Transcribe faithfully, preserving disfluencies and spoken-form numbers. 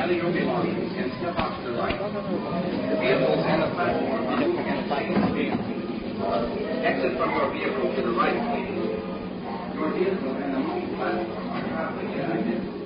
gather your belongings and step out to the right. The vehicles and the platform are moving in sync. Exit from your vehicle to the